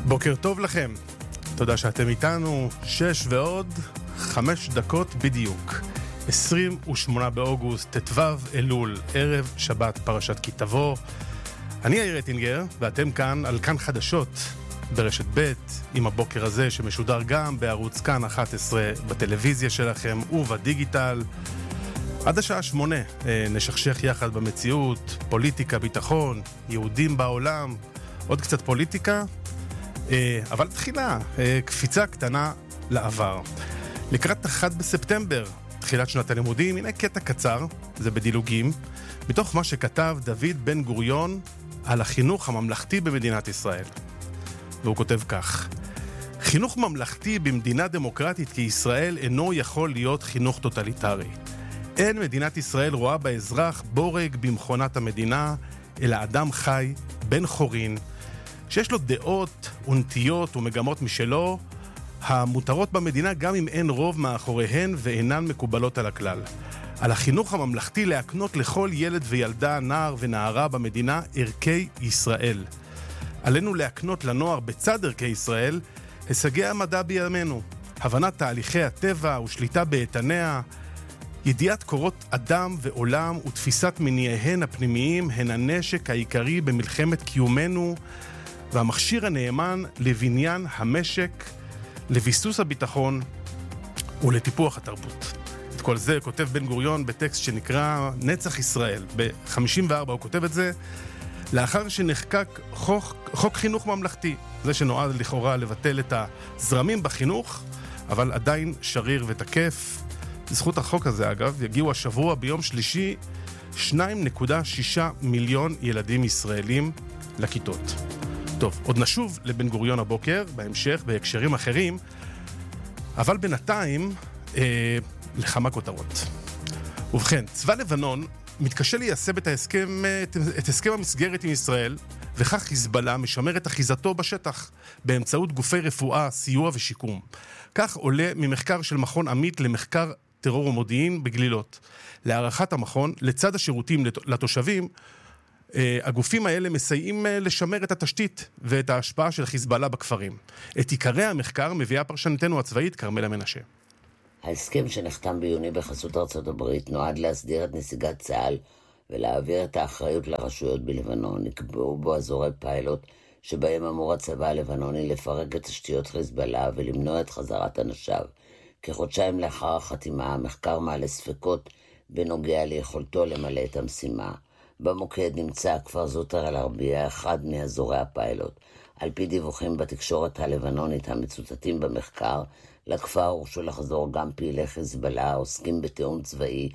בוקר טוב לכם. תודה שאתם איתנו. 6:05 בדיוק. 28 באוגוסט, ט"ו אלול, ערב שבת פרשת כי תבוא. אני יאיר אטינגר, ואתם כאן על כאן חדשות ברשת ב' עם הבוקר הזה שמשודר גם בערוץ כאן 11 בטלוויזיה שלכם ובדיגיטל. עד השעה 8 נשכשך יחד במציאות, פוליטיקה, ביטחון, יהודים בעולם, עוד קצת פוליטיקה, אבל תחילה, קפיצה קטנה לעבר. לקראת 1 בספטמבר, תחילת שנת הלימודים, הנה קטע קצר, זה בדילוגים, מתוך מה שכתב דוד בן גוריון על החינוך הממלכתי במדינת ישראל. והוא כותב כך: חינוך ממלכתי במדינה דמוקרטית כישראל אינו יכול להיות חינוך טוטליטרי. אין מדינת ישראל רואה באזרח בורג במכונת המדינה, אלא אדם חי, בן חורין, שיש לו דעות ונטיות ומגמות משלו, המותרות במדינה גם אם אין רוב מאחוריהן ואינן מקובלות על הכלל. על החינוך הממלכתי להקנות לכל ילד וילדה, נער ונערה במדינה ערכי ישראל. עלינו להקנות לנוער בצד ערכי ישראל הישגי המדע בימינו, הבנת תהליכי הטבע ושליטה באיתניה, ידיעת קורות אדם ועולם ותפיסת מניעיהן הפנימיים הן הנשק העיקרי במלחמת קיומנו והמכשיר הנאמן לבניין המשק, לביסוס הביטחון ולטיפוח התרבות. את כל זה כותב בן גוריון בטקסט שנקרא נצח ישראל. ב-54 הוא כותב את זה לאחר שנחקק חוק חינוך ממלכתי, זה שנועד לכאורה לבטל את הזרמים בחינוך, אבל עדיין שריר ותקף. בזכות החוק הזה, אגב, יגיעו השבוע ביום שלישי 2.6 מיליון ילדים ישראלים לכיתות. טוב, עוד נשוב לבן גוריון הבוקר, בהמשך, בהקשרים אחרים, אבל בינתיים, לכמה כותרות. ובכן, צבא לבנון מתקשה ליישם את הסכם המסגרת עם ישראל, וכך חיזבאללה משמר את אחיזתו בשטח, באמצעות גופי רפואה, סיוע ושיקום. כך עולה ממחקר של מכון עמית למחקר טרור ומודיעין בגלילות. להערכת המכון, לצד השירותים לתושבים, הגופים האלה מסייעים לשמר את התשתית ואת ההשפעה של חיזבאללה בכפרים. את עיקרי המחקר מביאה פרשנתנו הצבאית כרמלה מנשה. ההסכם שנחתם ביוני בחסות ארצות הברית נועד להסדיר את נסיגת צה"ל ולהעביר את האחריות לרשויות בלבנון. נקבעו בו אזורי פיילוט שבהם אמור הצבא הלבנוני לפרק את תשתיות חיזבאללה ולמנוע את חזרת אנשיו. כחודשיים לאחר החתימה, המחקר מעלה ספקות בנוגע ליכולתו למלא את המשימה. במוקד נמצא הכפר זוטר אל-ערבייה, אחד מאזורי הפיילוט. על פי דיווחים בתקשורת הלבנונית המצוטטים במחקר, לכפר הורשו לחזור גם פעילי חיזבאללה העוסקים בתיאום צבאי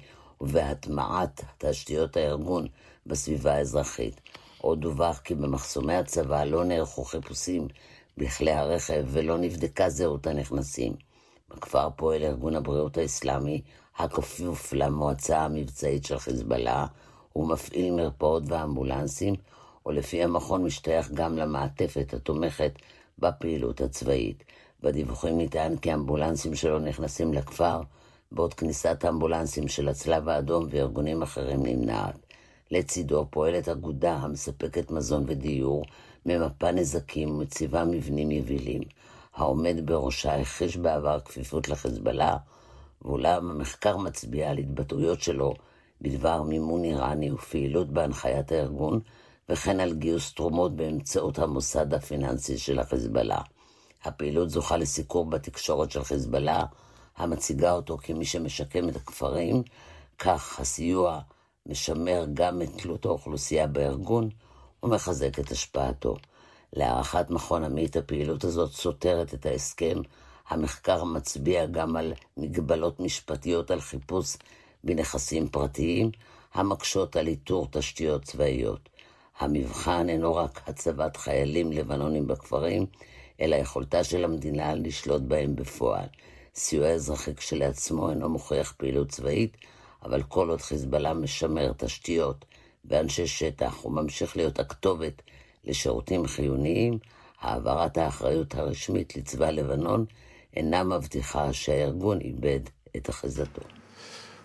ובהטמעת תשתיות הארגון בסביבה האזרחית. עוד דווח כי במחסומי הצבא לא נערכו חיפושים בכלי הרכב ולא נבדקה זהות הנכנסים. בכפר פועל ארגון הבריאות האסלאמי, הכפוף למועצה המבצעית של חיזבאללה, הוא מפעיל מרפאות ואמבולנסים, ולפי המכון משתייך גם למעטפת התומכת בפעילות הצבאית. בדיווחים נטען כי אמבולנסים שלו נכנסים לכפר, בעוד כניסת האמבולנסים של הצלב האדום וארגונים אחרים נמנעת. לצידו פועלת אגודה המספקת מזון ודיור, ממפה נזקים ומציבה מבנים יבילים. העומד בראשה הכחיש בעבר כפיפות לחיזבאללה, ואולם המחקר מצביע על התבטאויות שלו בדבר מימון איראני ופעילות בהנחיית הארגון, וכן על גיוס תרומות באמצעות המוסד הפיננסי של החיזבאללה. הפעילות זוכה לסיקור בתקשורת של חיזבאללה, המציגה אותו כמי שמשקם את הכפרים, כך הסיוע משמר גם את תלות האוכלוסייה בארגון ומחזק את השפעתו. להערכת מכון עמית, הפעילות הזאת סותרת את ההסכם. המחקר מצביע גם על מגבלות משפטיות על חיפוש בנכסים פרטיים, המקשות על איתור תשתיות צבאיות. המבחן אינו רק הצבת חיילים לבנונים בכפרים, אלא יכולתה של המדינה לשלוט בהם בפועל. סיוע אזרחי כשלעצמו אינו מוכיח פעילות צבאית, אבל כל עוד חיזבאללה משמר תשתיות ואנשי שטח וממשיך להיות הכתובת לשירותים חיוניים, העברת האחריות הרשמית לצבא לבנון אינה מבטיחה שהארגון איבד את אחיזתו.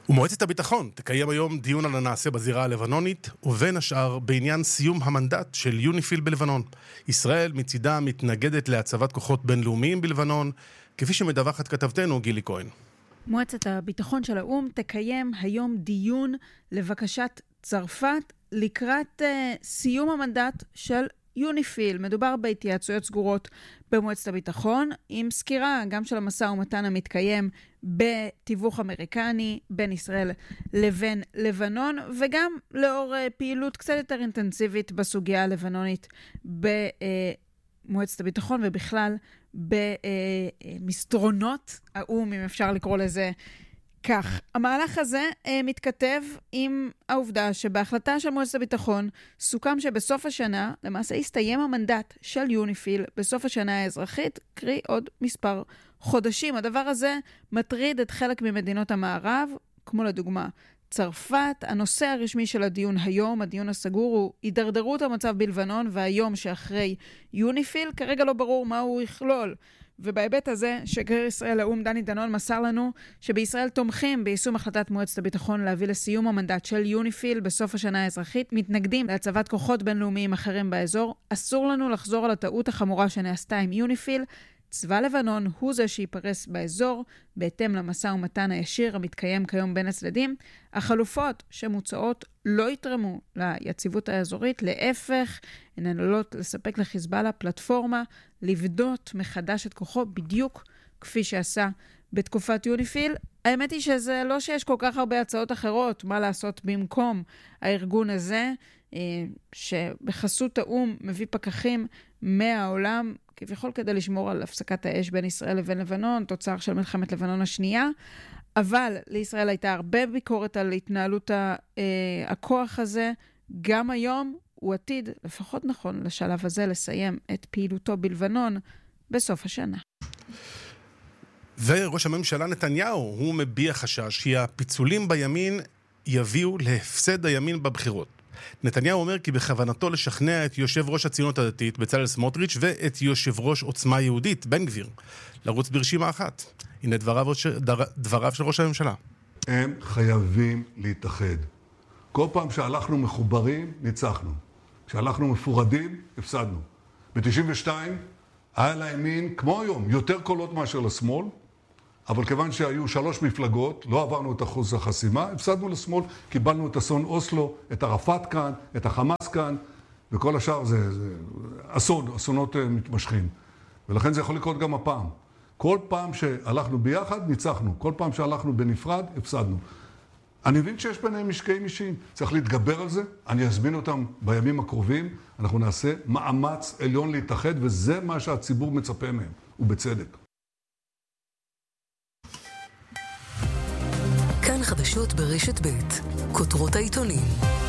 ומועצת הביטחון תקיים היום דיון על הנעשה בזירה הלבנונית, ובין השאר בעניין סיום המנדט של יוניפיל בלבנון. ישראל מצידה מתנגדת להצבת כוחות בינלאומיים בלבנון, כפי שמדווחת כתבתנו גילי כהן. מועצת הביטחון של האו"ם תקיים היום דיון לבקשת צרפת לקראת סיום המנדט של יוניפיל. מדובר בהתייעצויות סגורות במועצת הביטחון, עם סקירה גם של המשא ומתן המתקיים בתיווך אמריקני בין ישראל לבין לבנון, וגם לאור פעילות קצת יותר אינטנסיבית בסוגיה הלבנונית במועצת הביטחון, ובכלל במסדרונות האו"ם, אם אפשר לקרוא לזה כך. המהלך הזה מתכתב עם העובדה שבהחלטה של מועצת הביטחון סוכם שבסוף השנה למעשה יסתיים המנדט של יוניפיל בסוף השנה האזרחית, קרי עוד מספר חודשים. הדבר הזה מטריד את חלק ממדינות המערב, כמו לדוגמה צרפת. הנושא הרשמי של הדיון היום, הדיון הסגור, הוא הידרדרות המצב בלבנון והיום שאחרי יוניפיל. כרגע לא ברור מה הוא יכלול. ובהיבט הזה, שגריר ישראל לאו"ם דני דנון מסר לנו שבישראל תומכים ביישום החלטת מועצת הביטחון להביא לסיום המנדט של יוניפיל בסוף השנה האזרחית, מתנגדים להצבת כוחות בינלאומיים אחרים באזור. אסור לנו לחזור על הטעות החמורה שנעשתה עם יוניפיל. צבא לבנון הוא זה שיפרס באזור, בהתאם למשא ומתן הישיר המתקיים כיום בין הצדדים. החלופות שמוצעות לא יתרמו ליציבות האזורית, להפך, הן עלולות לספק לחיזבאללה פלטפורמה, לבדות מחדש את כוחו בדיוק כפי שעשה בתקופת יוניפיל. האמת היא שזה לא שיש כל כך הרבה הצעות אחרות מה לעשות במקום הארגון הזה, שבחסות האו"ם מביא פקחים מהעולם, כביכול כדי לשמור על הפסקת האש בין ישראל לבין לבנון, תוצר של מלחמת לבנון השנייה. אבל לישראל הייתה הרבה ביקורת על התנהלות הכוח הזה. גם היום הוא עתיד, לפחות נכון לשלב הזה, לסיים את פעילותו בלבנון בסוף השנה. וראש הממשלה נתניהו, הוא מביע חשש שהפיצולים בימין יביאו להפסד הימין בבחירות. נתניהו אומר כי בכוונתו לשכנע את יושב ראש הציונות הדתית בצלאל סמוטריץ' ואת יושב ראש עוצמה יהודית בן גביר לרוץ ברשימה אחת. הנה דבריו של ראש הממשלה. הם חייבים להתאחד. כל פעם שהלכנו מחוברים, ניצחנו. כשהלכנו מפורדים, הפסדנו. ב-92 היה לימין, כמו היום, יותר קולות מאשר לשמאל, אבל כיוון שהיו 3 מפלגות, לא עברנו את אחוז החסימה, הפסדנו לשמאל, קיבלנו את אסון אוסלו, את ערפאת כאן, את החמאס כאן, וכל השאר זה אסונות מתמשכים. ולכן זה יכול לקרות גם הפעם. כל פעם שהלכנו ביחד, ניצחנו. כל פעם שהלכנו בנפרד, הפסדנו. אני מבין שיש ביניהם משקעים אישיים, צריך להתגבר על זה, אני אזמין אותם בימים הקרובים, אנחנו נעשה מאמץ עליון להתאחד, וזה מה שהציבור מצפה מהם, ובצדק. כאן חדשות ברשת ב', כותרות העיתונים.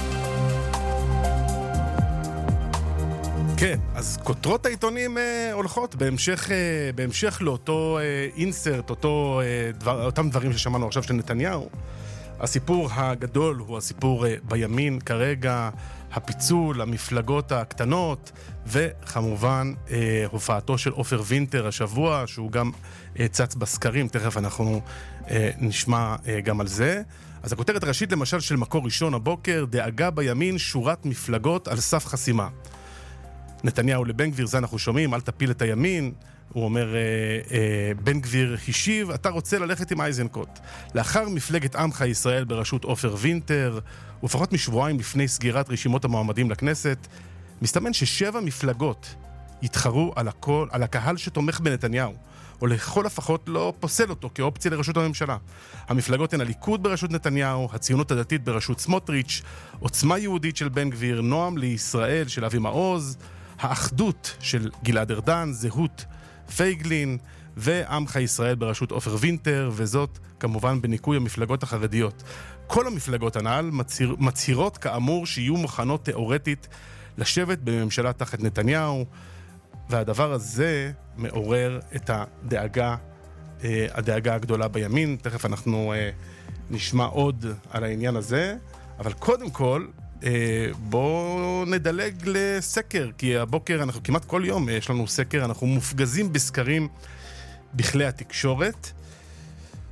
כן, אז כותרות העיתונים הולכות בהמשך לאותו אינסרט, אותם דברים ששמענו עכשיו של נתניהו. הסיפור הגדול הוא הסיפור בימין כרגע, הפיצול, המפלגות הקטנות, וכמובן הופעתו של עופר וינטר השבוע, שהוא גם צץ בסקרים, תכף אנחנו נשמע גם על זה. אז הכותרת הראשית למשל של מקור ראשון הבוקר, דאגה בימין שורת מפלגות על סף חסימה. נתניהו לבן גביר, זה אנחנו שומעים, אל תפיל את הימין. הוא אומר, בן גביר השיב, אתה רוצה ללכת עם אייזנקוט. לאחר מפלגת עמך ישראל בראשות עופר וינטר, ופחות משבועיים לפני סגירת רשימות המועמדים לכנסת, מסתמן ש7 מפלגות יתחרו על הקהל שתומך בנתניהו, או לכל הפחות לא פוסל אותו כאופציה לראשות הממשלה. המפלגות הן הליכוד בראשות נתניהו, הציונות הדתית בראשות סמוטריץ', עוצמה יהודית של בן גביר, נועם לישראל של אבי מעוז, האחדות של גלעד ארדן, זהות פייגלין, ועמך ישראל בראשות עופר וינטר, וזאת כמובן בניקוי המפלגות החרדיות. כל המפלגות הנ"ל מצהירות כאמור שיהיו מוכנות תיאורטית לשבת בממשלה תחת נתניהו, והדבר הזה מעורר את הדאגה הגדולה בימין. תכף אנחנו נשמע עוד על העניין הזה, אבל קודם כל בואו נדלג לסקר, כי הבוקר אנחנו כמעט כל יום יש לנו סקר, אנחנו מופגזים בסקרים בכלי התקשורת,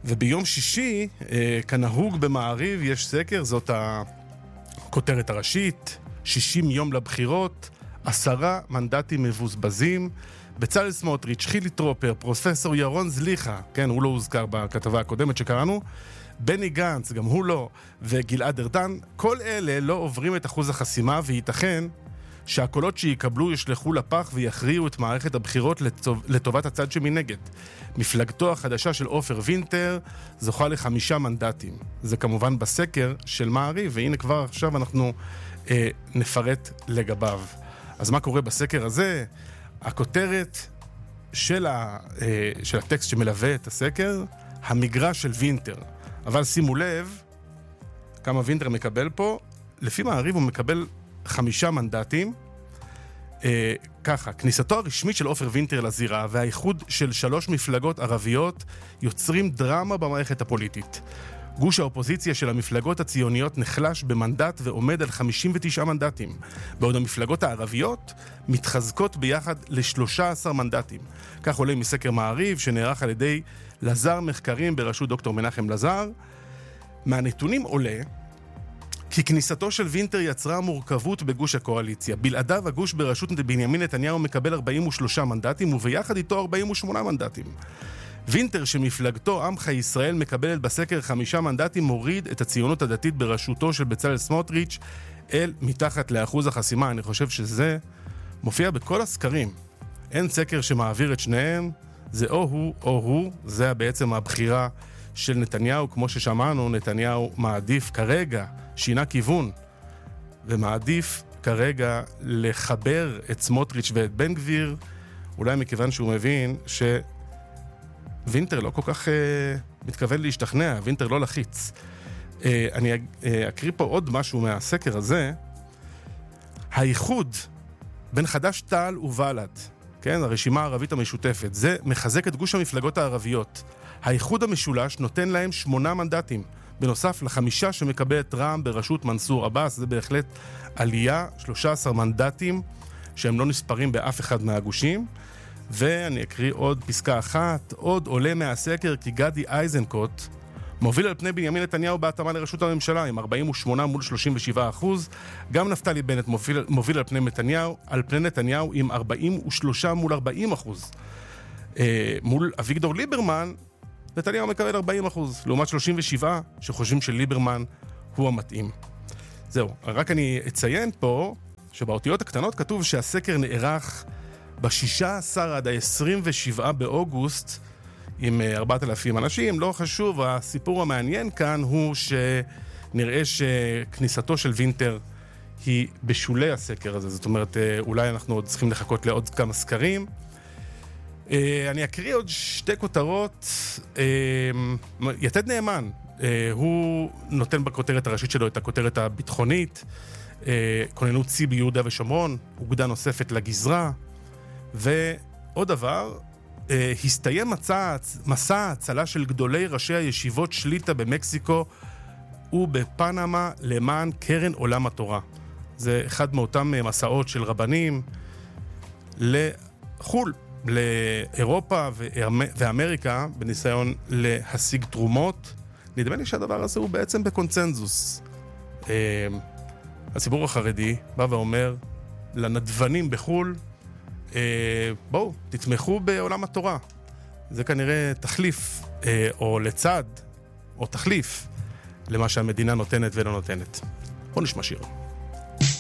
וביום שישי, כנהוג במעריב, יש סקר, זאת הכותרת הראשית, 60 יום לבחירות, 10 מנדטים מבוזבזים, בצלאל סמוטריץ', חילי טרופר, פרופסור ירון זליכה, כן, הוא לא הוזכר בכתבה הקודמת שקראנו, בני גנץ, גם הוא לא, וגלעד ארדן, כל אלה לא עוברים את אחוז החסימה, וייתכן שהקולות שיקבלו ישלחו לפח ויכריעו את מערכת הבחירות לטובת הצד שמנגד. מפלגתו החדשה של עופר וינטר זוכה ל5 מנדטים. זה כמובן בסקר של מעריב, והנה כבר עכשיו אנחנו נפרט לגביו. אז מה קורה בסקר הזה? הכותרת של הטקסט שמלווה את הסקר, המגרש של וינטר. אבל שימו לב כמה וינטר מקבל פה. לפי מעריב הוא מקבל 5 מנדטים. ככה, כניסתו הרשמית של עופר וינטר לזירה והאיחוד של 3 מפלגות ערביות יוצרים דרמה במערכת הפוליטית. גוש האופוזיציה של המפלגות הציוניות נחלש במנדט ועומד על 59 מנדטים, בעוד המפלגות הערביות מתחזקות ביחד ל13 מנדטים. כך עולה מסקר מעריב שנערך על ידי לזר מחקרים בראשות דוקטור מנחם לזר. מהנתונים עולה כי כניסתו של וינטר יצרה מורכבות בגוש הקואליציה. בלעדיו הגוש בראשות בנימין נתניהו מקבל 43 מנדטים וביחד איתו 48 מנדטים. וינטר שמפלגתו עמך ישראל מקבלת בסקר 5 מנדטים מוריד את הציונות הדתית בראשותו של בצלאל סמוטריץ' אל מתחת לאחוז החסימה. אני חושב שזה מופיע בכל הסקרים. אין סקר שמעביר את שניהם, זה או הוא או הוא, זה בעצם הבחירה של נתניהו. כמו ששמענו, נתניהו מעדיף כרגע, שינה כיוון, ומעדיף כרגע לחבר את סמוטריץ' ואת בן גביר, אולי מכיוון שהוא מבין ווינטר לא כל כך מתכוון להשתכנע, וינטר לא לחיץ. אני אקריא פה עוד משהו מהסקר הזה. האיחוד בין חד"ש תע"ל ובל"ד, כן, הרשימה הערבית המשותפת, זה מחזק את גוש המפלגות הערביות. האיחוד המשולש נותן להם 8 מנדטים, בנוסף ל5 שמקבלת רע"מ בראשות מנסור עבאס. זה בהחלט עלייה, 13 מנדטים שהם לא נספרים באף אחד מהגושים. ואני אקריא עוד פסקה אחת. עוד עולה מהסקר כי גדי איזנקוט מוביל על פני בנימין נתניהו בהתאמה לראשות הממשלה עם 48 מול 37%. גם נפתלי בנט מוביל על פני נתניהו עם 43 מול 40%. מול אביגדור ליברמן נתניהו מקבל 40%, לעומת 37 שחושבים שליברמן הוא המתאים. זהו, רק אני אציין פה שבאותיות הקטנות כתוב שהסקר נערך ב-16 עד ה-27 באוגוסט עם 4,000 אנשים. לא חשוב, הסיפור המעניין כאן הוא שנראה שכניסתו של וינטר היא בשולי הסקר הזה. זאת אומרת, אולי אנחנו עוד צריכים לחכות לעוד כמה סקרים. אני אקריא עוד 2 כותרות. יתד נאמן, הוא נותן בכותרת הראשית שלו את הכותרת הביטחונית, כוננות צי ביהודה ושומרון, אוגדה נוספת לגזרה. ועוד דבר, הסתיים מסע ההצלה של גדולי ראשי הישיבות שליטה במקסיקו ובפנמה למען קרן עולם התורה. זה אחד מאותם מסעות של רבנים לחול, לאירופה ואמריקה, בניסיון להשיג תרומות. נדמה לי שהדבר הזה הוא בעצם בקונצנזוס. הציבור החרדי בא ואומר לנדבנים בחול, בואו, תתמכו בעולם התורה. זה כנראה תחליף, או לצד, או תחליף, למה שהמדינה נותנת ולא נותנת. בואו נשמע שיר.